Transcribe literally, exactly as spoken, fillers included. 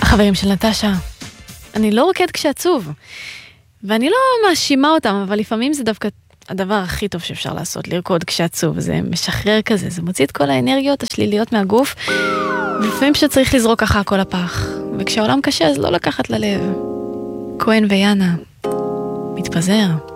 חברים של נטשה, אני לא רוקד כשעצוב, ואני לא מאשימה אותם, אבל לפעמים זה דווקא הדבר הכי טוב שאפשר לעשות, לרקוד כשעצוב, זה משחרר כזה, זה מוציא את כל האנרגיות השליליות מהגוף, ולפעמים שצריך לזרוק ככה הכל הפח, וכשהעולם קשה אז לא לקחת ללב. כהן ויאנה, מתפזר.